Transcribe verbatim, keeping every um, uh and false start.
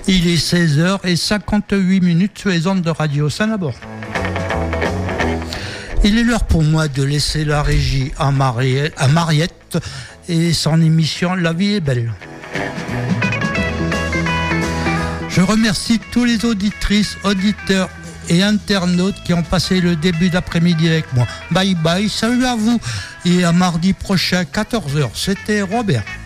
Il est seize heures cinquante-huit minutes sur les ondes de Radio Saint-Labor. Il est l'heure pour moi de laisser la régie à, Mariette, à Mariette et son émission La vie est belle. Je remercie tous les auditrices, auditeurs et internautes qui ont passé le début d'après-midi avec moi. Bye bye, salut à vous et à mardi prochain quatorze heures. C'était Robert.